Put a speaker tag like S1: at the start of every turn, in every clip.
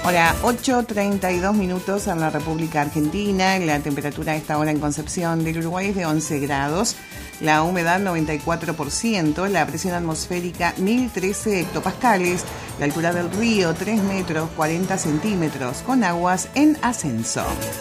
S1: Hora 8:32 en la República Argentina. La temperatura a esta hora en Concepción del Uruguay es de 11 grados. La humedad 94%. La presión atmosférica 1013 hectopascales. La altura del río 3 metros 40 centímetros. Con aguas en ascenso.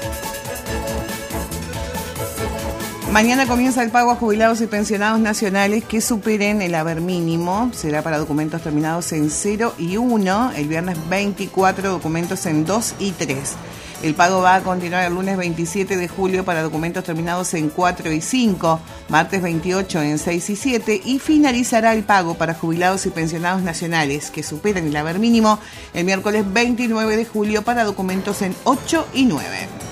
S1: Mañana comienza el pago a jubilados y pensionados nacionales que superen el haber mínimo. Será para documentos terminados en 0 y 1. El viernes 24 documentos en 2 y 3. El pago va a continuar el lunes 27 de julio para documentos terminados en 4 y 5. Martes 28 en 6 y 7. Y finalizará el pago para jubilados y pensionados nacionales que superen el haber mínimo el miércoles 29 de julio para documentos en 8 y 9.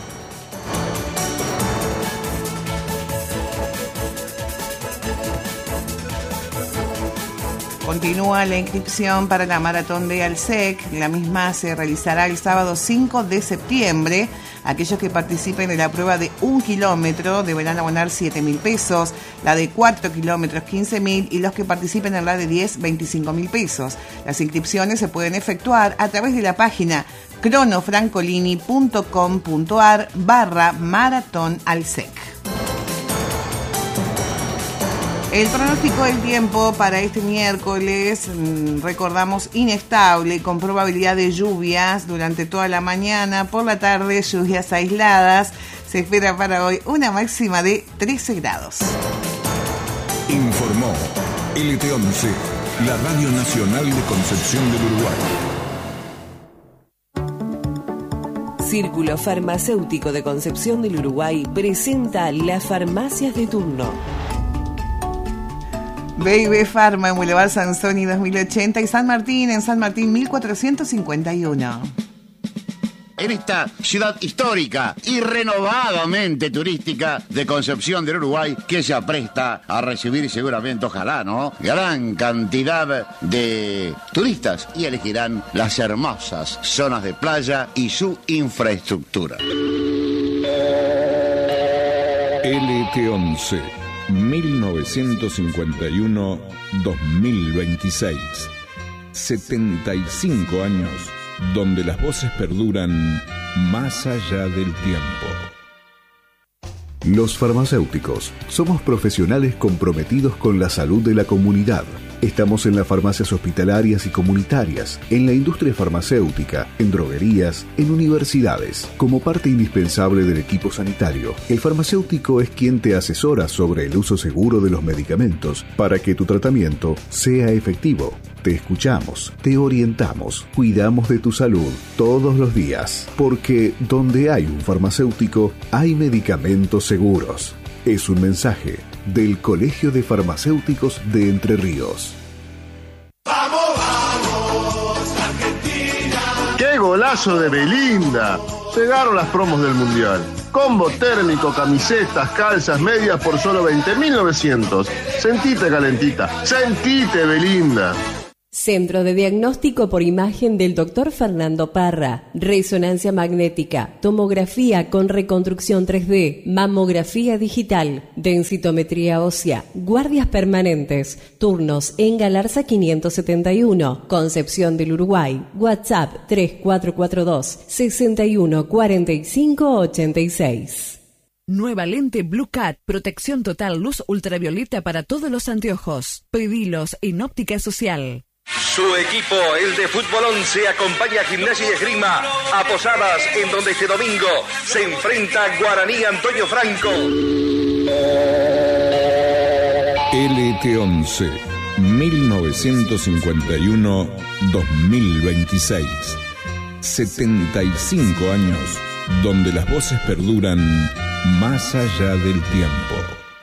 S1: Continúa la inscripción para la maratón de Alsec. La misma se realizará el sábado 5 de septiembre. Aquellos que participen en la prueba de 1 kilómetro deberán abonar 7.000 pesos, la de 4 kilómetros 15.000 y los que participen en la de 10, 25.000 pesos. Las inscripciones se pueden efectuar a través de la página cronofrancolini.com.ar/maratón Alsec. El pronóstico del tiempo para este miércoles, recordamos, inestable, con probabilidad de lluvias durante toda la mañana, por la tarde lluvias aisladas. Se espera para hoy una máxima de 13 grados.
S2: Informó LT11, la Radio Nacional de Concepción del Uruguay.
S3: Círculo Farmacéutico de Concepción del Uruguay presenta las farmacias de turno.
S1: B&B Pharma en Boulevard Sansoni 2080 y San Martín en San Martín 1451.
S4: En esta ciudad histórica y renovadamente turística de Concepción del Uruguay, que se apresta a recibir seguramente, ojalá, ¿no?, gran cantidad de turistas y elegirán las hermosas zonas de playa y su infraestructura.
S2: LT11 1951-2026. 75 años donde las voces perduran más allá del tiempo.
S5: Los farmacéuticos somos profesionales comprometidos con la salud de la comunidad. Estamos en las farmacias hospitalarias y comunitarias, en la industria farmacéutica, en droguerías, en universidades. Como parte indispensable del equipo sanitario, el farmacéutico es quien te asesora sobre el uso seguro de los medicamentos para que tu tratamiento sea efectivo. Te escuchamos, te orientamos, cuidamos de tu salud todos los días, porque donde hay un farmacéutico, hay medicamentos seguros. Es un mensaje del Colegio de Farmacéuticos de Entre Ríos.
S6: ¡Vamos, vamos, Argentina!
S7: ¡Qué golazo de Belinda! Llegaron las promos del Mundial. Combo térmico, camisetas, calzas, medias por solo 20.900. Sentite calentita, sentite Belinda.
S3: Centro de Diagnóstico por Imagen del Dr. Fernando Parra. Resonancia magnética, tomografía con reconstrucción 3D, mamografía digital, densitometría ósea, guardias permanentes, turnos en Galarza 571, Concepción del Uruguay. WhatsApp 3442 614586.
S8: Nueva lente Blue Cat, protección total, luz ultravioleta para todos los anteojos. Pedilos en Óptica Social.
S9: Su equipo, el de Fútbol 11, acompaña a Gimnasia y Esgrima a Posadas, en donde este domingo se enfrenta Guaraní Antonio Franco.
S2: LT11 1951-2026. 75 años donde las voces perduran más allá del tiempo.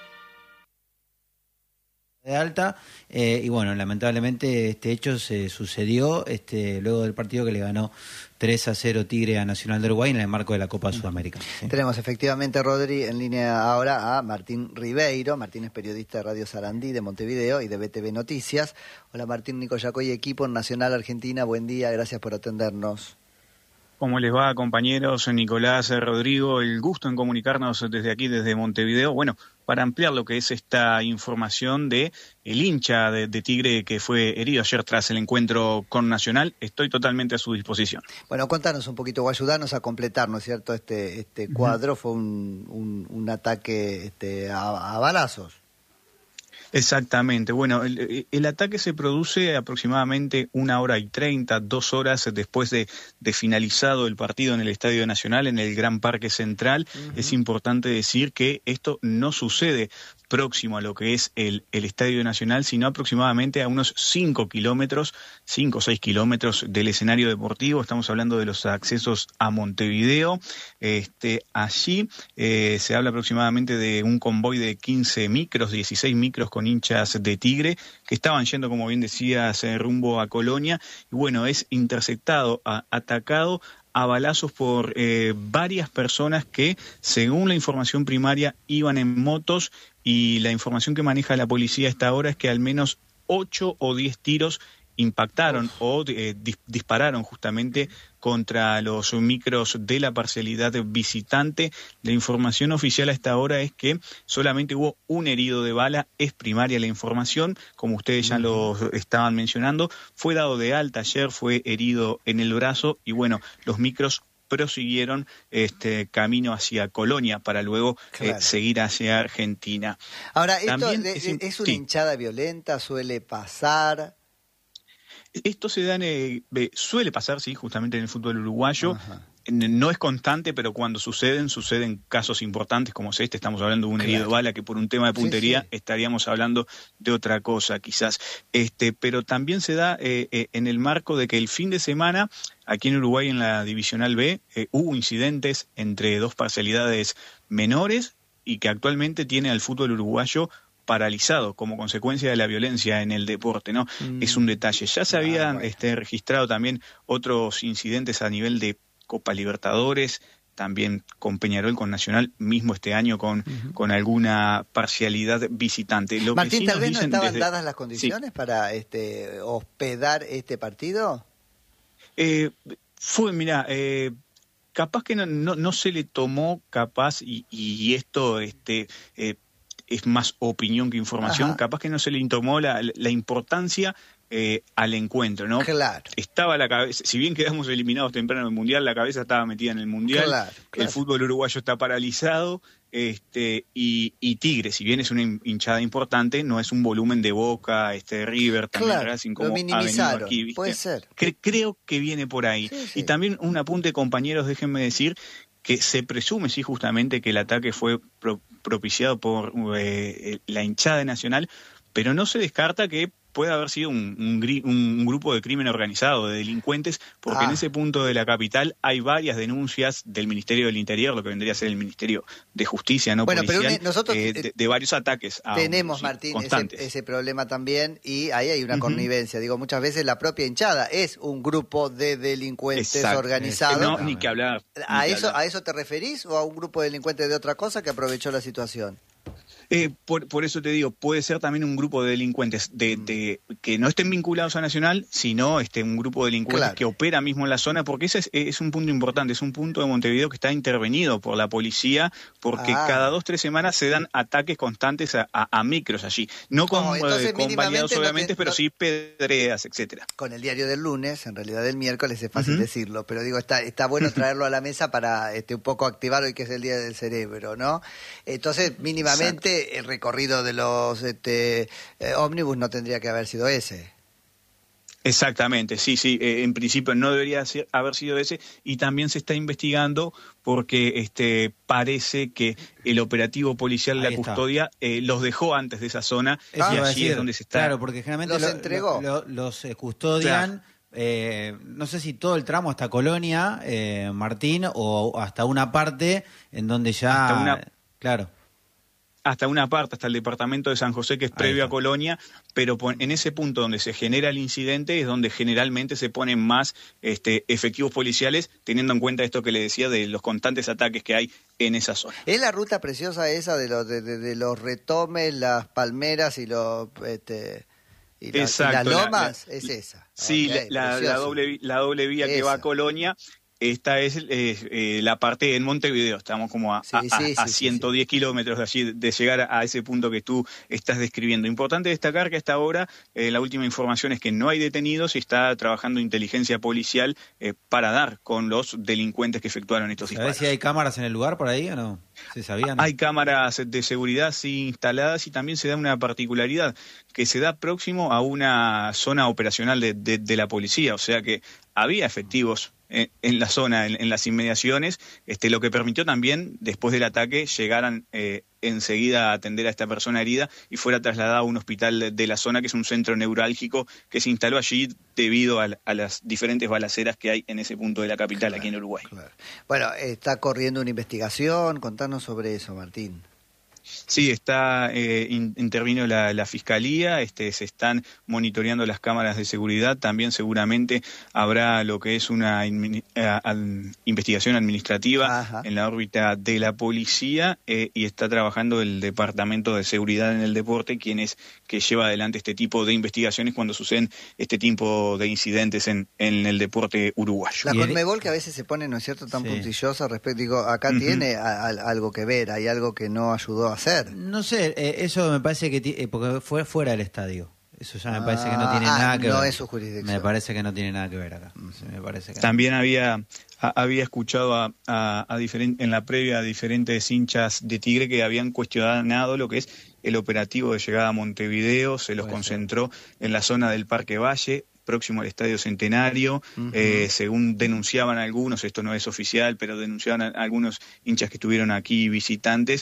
S10: De alta, y bueno, lamentablemente este hecho se sucedió luego del partido que le ganó 3-0 Tigre a Nacional de Uruguay en el marco de la Copa Sudamericana. ¿Sí?
S11: Tenemos efectivamente, Rodri, en línea ahora a Martín Ribeiro. Martín es periodista de Radio Sarandí de Montevideo y de BTV Noticias. Hola Martín, Nico Yacoy, equipo en Nacional Argentina, buen día, gracias por atendernos.
S12: ¿Cómo les va, compañeros? Nicolás, Rodrigo, el gusto en comunicarnos desde aquí, desde Montevideo. Bueno, para ampliar lo que es esta información de el hincha de Tigre que fue herido ayer tras el encuentro con Nacional, estoy totalmente a su disposición.
S11: Bueno, contanos un poquito o ayudarnos a completar, ¿no es cierto? Este cuadro fue un ataque a balazos.
S12: Exactamente. Bueno, el ataque se produce aproximadamente 1h30, 2 horas después de finalizado el partido en el Estadio Nacional, en el Gran Parque Central. Es importante decir que esto no sucede próximo a lo que es el Estadio Nacional, sino aproximadamente a unos 5 o 6 kilómetros del escenario deportivo. Estamos hablando de los accesos a Montevideo. Allí se habla aproximadamente de un convoy de 15 micros, 16 micros con hinchas de Tigre, que estaban yendo, como bien decías, rumbo a Colonia, y bueno, es interceptado, atacado a balazos por varias personas que, según la información primaria, iban en motos, y la información que maneja la policía a esta hora es que al menos 8 o 10 tiros impactaron o dispararon justamente contra los micros de la parcialidad visitante. La información oficial a esta hora es que solamente hubo un herido de bala, es primaria la información, como ustedes ya lo estaban mencionando, fue dado de alta ayer, fue herido en el brazo, y bueno, los micros prosiguieron camino hacia Colonia para luego seguir hacia Argentina.
S11: Ahora, ¿esto es una hinchada violenta? ¿Suele pasar?
S12: Esto se da suele pasar, sí, justamente en el fútbol uruguayo. No es constante, pero cuando suceden casos importantes como este. Estamos hablando de un herido de bala, que por un tema de puntería estaríamos hablando de otra cosa quizás. Pero también se da en el marco de que el fin de semana, aquí en Uruguay en la Divisional B, hubo incidentes entre dos parcialidades menores, y que actualmente tiene al fútbol uruguayo paralizado como consecuencia de la violencia en el deporte, ¿no? Es un detalle. Ya se habían registrado también otros incidentes a nivel de Copa Libertadores, también con Peñarol, con Nacional, mismo este año con alguna parcialidad visitante.
S11: Martín, ¿tal vez no estaban dadas las condiciones para hospedar este partido?
S12: Capaz que no se le tomó, y esto es más opinión que información. Capaz que no se le tomó la importancia al encuentro, ¿no?
S11: Claro.
S12: Estaba la cabeza, si bien quedamos eliminados temprano en el Mundial, la cabeza estaba metida en el Mundial.
S11: Claro.
S12: El fútbol uruguayo está paralizado, y Tigre, si bien es una hinchada importante, no es un volumen de Boca, River, también Racing, como
S11: lo minimizaron,
S12: aquí, ¿viste?
S11: Puede ser.
S12: Creo que viene por ahí.
S11: Sí.
S12: Y también un apunte, compañeros, déjenme decir que se presume, sí, justamente, que el ataque fue propiciado por la hinchada de Nacional, pero no se descarta que puede haber sido un grupo de crimen organizado, de delincuentes, porque en ese punto de la capital hay varias denuncias del Ministerio del Interior, lo que vendría a ser el Ministerio de Justicia, no policial,
S11: pero nosotros
S12: de varios ataques.
S11: Tenemos, Martín, ese problema también, y ahí hay una connivencia. Digo, muchas veces la propia hinchada es un grupo de delincuentes organizados.
S12: No, ni que hablar.
S11: ¿A eso te referís, o a un grupo de delincuentes de otra cosa que aprovechó la situación?
S12: Por eso te digo, puede ser también un grupo de delincuentes que no estén vinculados a Nacional, sino un grupo de delincuentes que opera mismo en la zona, porque ese es un punto importante, es un punto de Montevideo que está intervenido por la policía, porque cada 2-3 semanas se dan ataques constantes a micros allí, no con baleados obviamente, pero sí pedreas, etcétera.
S11: Con el diario del lunes, en realidad del miércoles, es fácil decirlo, pero digo, está bueno traerlo a la mesa para un poco activar hoy que es el Día del Cerebro, ¿no? Entonces, mínimamente el recorrido de los ómnibus no tendría que haber sido ese.
S12: Exactamente, sí, en principio no debería haber sido ese, y también se está investigando porque parece que el operativo policial de la custodia los dejó antes de esa zona, y allí es donde se está.
S10: Claro, porque generalmente
S11: los entregó.
S10: Los custodian. No sé si todo el tramo hasta Colonia, Martín, o hasta una parte en donde ya...
S12: Hasta una parte, hasta el departamento de San José, que es previo a Colonia, pero en ese punto donde se genera el incidente es donde generalmente se ponen más efectivos policiales, teniendo en cuenta esto que le decía de los constantes ataques que hay en esa zona.
S11: ¿Es la ruta preciosa esa de los retomes, las palmeras y los... ¿Y las lomas? Es esa.
S12: Sí, la doble vía que va a Colonia. esta es la parte en Montevideo. Estamos como a 110 kilómetros de allí, de llegar a ese punto que tú estás describiendo. Importante destacar que hasta ahora la última información es que no hay detenidos y está trabajando inteligencia policial para dar con los delincuentes que efectuaron estos disparos.
S10: ¿Sabés si hay cámaras en el lugar por ahí o no? ¿Se sabía, no?
S12: Hay cámaras de seguridad sí instaladas, y también se da una particularidad que se da próximo a una zona operacional de la policía, o sea que había efectivos en la zona, en las inmediaciones, lo que permitió también, después del ataque, llegaran enseguida a atender a esta persona herida y fuera trasladada a un hospital de la zona, que es un centro neurálgico que se instaló allí debido a las diferentes balaceras que hay en ese punto de la capital, aquí en Uruguay.
S11: Claro. Bueno, está corriendo una investigación, contanos sobre eso, Martín.
S12: Sí, intervino la Fiscalía, se están monitoreando las cámaras de seguridad, también seguramente habrá lo que es una investigación administrativa en la órbita de la policía, y está trabajando el Departamento de Seguridad en el Deporte, que lleva adelante este tipo de investigaciones cuando suceden este tipo de incidentes en el deporte uruguayo.
S11: La Conmebol, que a veces se pone, ¿no es cierto?, tan puntillosa respecto, digo, acá tiene algo que ver, hay algo que no ayudó a hacer.
S10: No sé, eso me parece que porque fue fuera del estadio. Eso ya me parece que no tiene nada que ver.
S11: No es su jurisdicción.
S10: Me parece que no tiene nada que ver acá. Me parece que
S12: también había escuchado en la previa a diferentes hinchas de Tigre que habían cuestionado lo que es el operativo de llegada a Montevideo. Se los concentró en la zona del Parque Valle, próximo al Estadio Centenario, según denunciaban algunos, esto no es oficial, pero denunciaban a algunos hinchas que estuvieron aquí visitantes,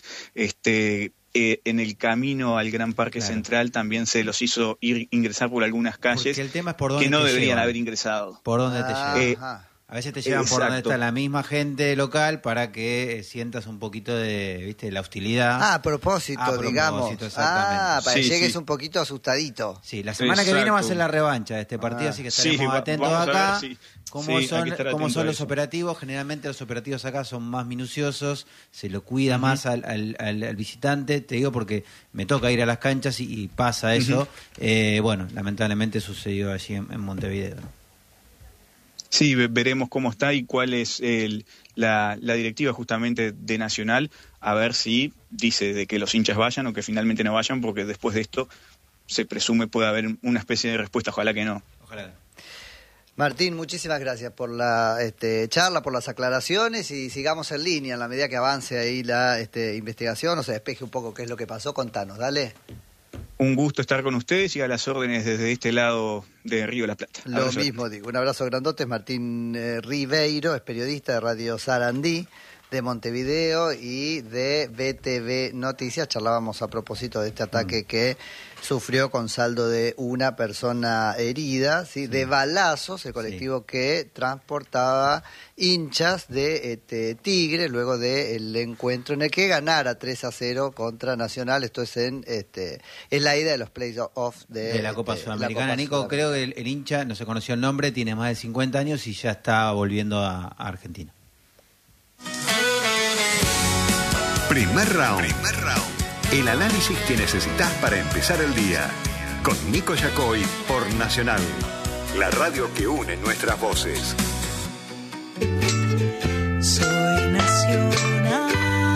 S12: en el camino al Gran Parque Central también se los hizo ingresar por algunas calles
S10: el tema es por dónde
S12: que no deberían
S10: llevan.
S12: haber ingresado.
S10: ¿Por dónde te llevan? A veces te llevan por donde está la misma gente local para que sientas un poquito de, ¿viste?, la hostilidad.
S11: A propósito, digamos. Para que llegues un poquito asustadito.
S10: Sí, la semana que viene va a ser la revancha de este partido, así que estaremos atentos acá. ¿Cómo son los operativos? Generalmente los operativos acá son más minuciosos, se lo cuida más al visitante. Te digo porque me toca ir a las canchas y pasa eso. Bueno, lamentablemente sucedió allí en Montevideo.
S12: Sí, veremos cómo está y cuál es la directiva justamente de Nacional, a ver si dice de que los hinchas vayan o que finalmente no vayan, porque después de esto se presume puede haber una especie de respuesta, ojalá que no.
S10: Ojalá.
S11: Martín, muchísimas gracias por la charla, por las aclaraciones, y sigamos en línea en la medida que avance ahí la investigación o se despeje un poco qué es lo que pasó. Contanos, dale.
S12: Un gusto estar con ustedes y a las órdenes desde este lado de Río de la Plata.
S11: Lo mismo digo, un abrazo grandote. Martín Ribeiro, es periodista de Radio Sarandí, de Montevideo y de BTV Noticias. Charlábamos a propósito de este ataque que sufrió con saldo de una persona herida, ¿sí? De balazos, el colectivo que transportaba hinchas de Tigre luego del encuentro en el que ganara 3-0 contra Nacional. Esto es en la ida de los playoffs de
S10: la Copa Sudamericana. Nico, creo que el hincha, no se conoció el nombre, tiene más de 50 años y ya está volviendo a Argentina.
S5: Primer round. El análisis que necesitas para empezar el día. Con Nico Yacoy por Nacional. La radio que une nuestras voces.
S13: Soy Nacional.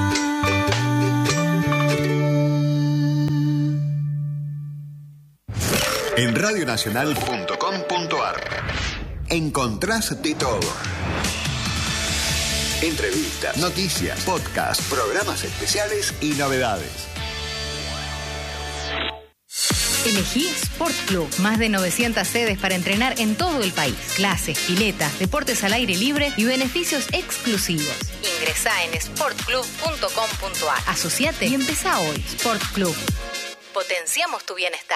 S5: En radionacional.com.ar encontrás de todo. Entrevistas, noticias, podcasts, programas especiales y novedades.
S14: Elegí Sport Club. Más de 900 sedes para entrenar en todo el país. Clases, piletas, deportes al aire libre y beneficios exclusivos. Ingresá en sportclub.com.ar. Asociate y empezá hoy. Sport Club. Potenciamos tu bienestar.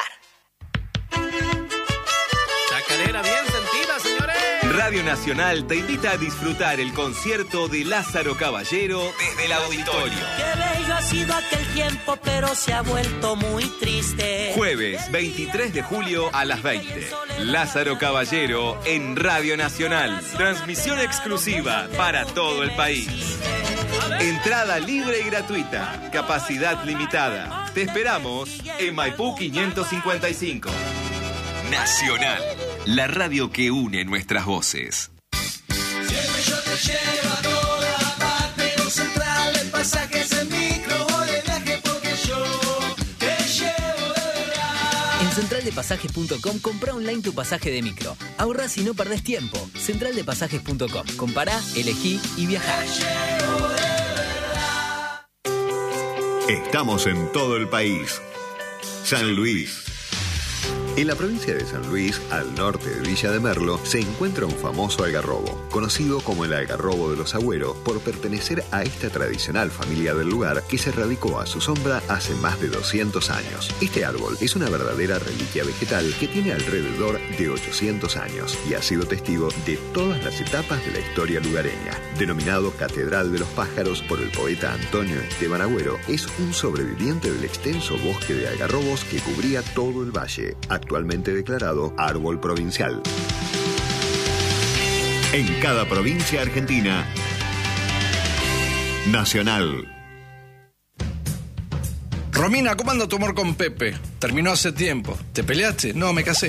S15: Chacarera bien sentida, señores. Radio Nacional te invita a disfrutar el concierto de Lázaro Caballero desde el auditorio.
S13: Qué bello ha sido aquel tiempo, pero se ha vuelto muy triste.
S15: Jueves 23 de julio a las 20. Lázaro Caballero en Radio Nacional. Transmisión exclusiva para todo el país. Entrada libre y gratuita. Capacidad limitada. Te esperamos en Maipú 555. Nacional, la radio que une nuestras voces.
S6: Siempre yo te llevo a toda parte. Con Central de Pasajes en micro o de viaje, porque yo te llevo de verdad.
S16: En centraldepasajes.com compra online tu pasaje de micro. Ahorrás y no perdés tiempo. Centraldepasajes.com. Compará, elegí y viajá.
S17: Estamos en todo el país. San Luis. En la provincia de San Luis, al norte de Villa de Merlo, se encuentra un famoso algarrobo, conocido como el algarrobo de los Agüero, por pertenecer a esta tradicional familia del lugar que se radicó a su sombra hace más de 200 años. Este árbol es una verdadera reliquia vegetal que tiene alrededor de 800 años y ha sido testigo de todas las etapas de la historia lugareña. Denominado Catedral de los Pájaros por el poeta Antonio Esteban Agüero, es un sobreviviente del extenso bosque de algarrobos que cubría todo el valle, actualmente declarado árbol provincial. En cada provincia argentina, Nacional.
S18: Romina, ¿cómo anda tu amor con Pepe? Terminó hace tiempo. ¿Te peleaste? No, me casé.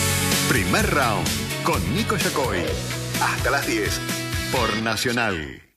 S17: Primer round con Nico Yacoy. Hasta las 10 por Nacional.